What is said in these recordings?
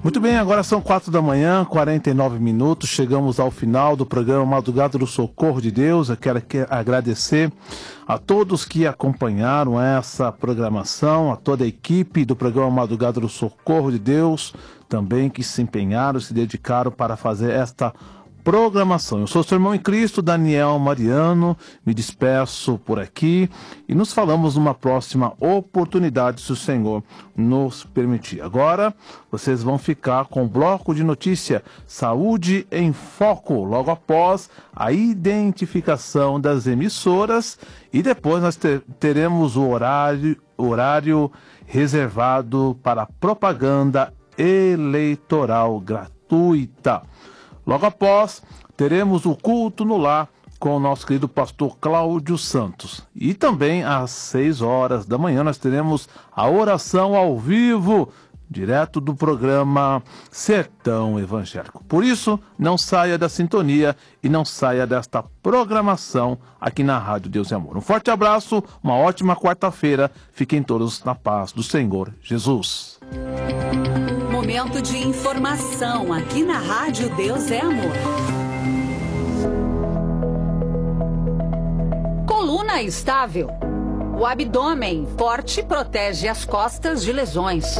Muito bem, agora são 4 da manhã, 49 minutos, chegamos ao final do programa Madrugada do Socorro de Deus. Eu quero agradecer a todos que acompanharam essa programação, a toda a equipe do programa Madrugada do Socorro de Deus, também que se empenharam, se dedicaram para fazer esta programação. Eu sou seu irmão em Cristo, Daniel Mariano, me despeço por aqui e nos falamos numa próxima oportunidade, se o Senhor nos permitir. Agora, vocês vão ficar com o bloco de notícia Saúde em Foco, logo após a identificação das emissoras, e depois nós teremos o horário reservado para propaganda eleitoral gratuita. Logo após, teremos o culto no lar com o nosso querido pastor Cláudio Santos. E também às 6 horas da manhã nós teremos a oração ao vivo, direto do programa Sertão Evangélico. Por isso, não saia da sintonia e não saia desta programação aqui na Rádio Deus e Amor. Um forte abraço, uma ótima quarta-feira. Fiquem todos na paz do Senhor Jesus. Momento de informação aqui na Rádio Deus é Amor. Coluna estável. O abdômen forte protege as costas de lesões.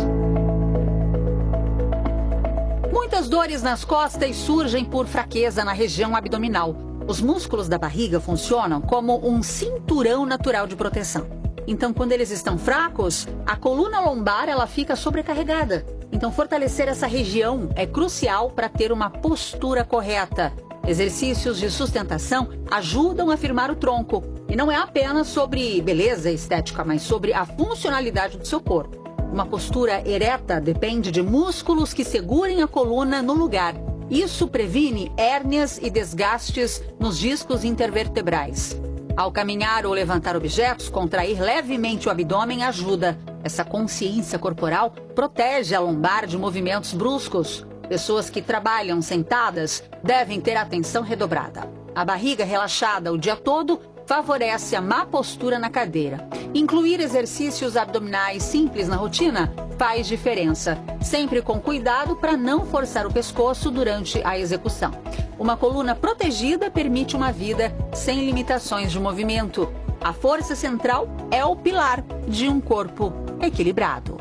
Muitas dores nas costas surgem por fraqueza na região abdominal. Os músculos da barriga funcionam como um cinturão natural de proteção. Então, quando eles estão fracos, a coluna lombar ela fica sobrecarregada. Então, fortalecer essa região é crucial para ter uma postura correta. Exercícios de sustentação ajudam a firmar o tronco. E não é apenas sobre beleza estética, mas sobre a funcionalidade do seu corpo. Uma postura ereta depende de músculos que segurem a coluna no lugar. Isso previne hérnias e desgastes nos discos intervertebrais. Ao caminhar ou levantar objetos, contrair levemente o abdômen ajuda. Essa consciência corporal protege a lombar de movimentos bruscos. Pessoas que trabalham sentadas devem ter atenção redobrada. A barriga relaxada o dia todo favorece a má postura na cadeira. Incluir exercícios abdominais simples na rotina faz diferença, sempre com cuidado para não forçar o pescoço durante a execução. Uma coluna protegida permite uma vida sem limitações de movimento. A força central é o pilar de um corpo equilibrado.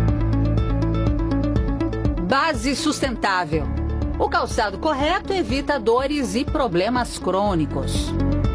Base sustentável. O calçado correto evita dores e problemas crônicos.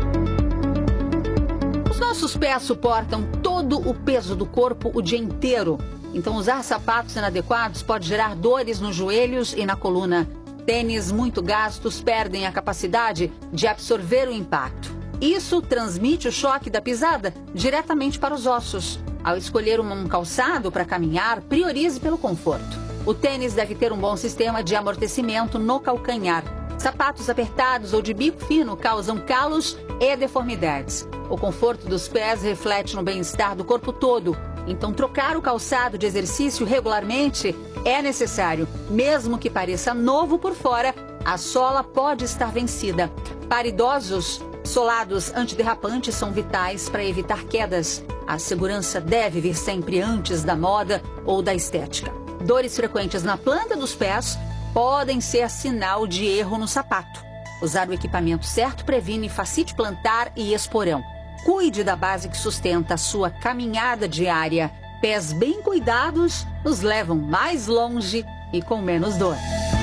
Os nossos pés suportam todo o peso do corpo o dia inteiro. Então, usar sapatos inadequados pode gerar dores nos joelhos e na coluna. Tênis muito gastos perdem a capacidade de absorver o impacto. Isso transmite o choque da pisada diretamente para os ossos. Ao escolher um calçado para caminhar, priorize pelo conforto. O tênis deve ter um bom sistema de amortecimento no calcanhar. Sapatos apertados ou de bico fino causam calos e deformidades. O conforto dos pés reflete no bem-estar do corpo todo. Então, trocar o calçado de exercício regularmente é necessário. Mesmo que pareça novo por fora, a sola pode estar vencida. Para idosos, solados antiderrapantes são vitais para evitar quedas. A segurança deve vir sempre antes da moda ou da estética. Dores frequentes na planta dos pés podem ser sinal de erro no sapato. Usar o equipamento certo previne fascite plantar e esporão. Cuide da base que sustenta a sua caminhada diária. Pés bem cuidados nos levam mais longe e com menos dor.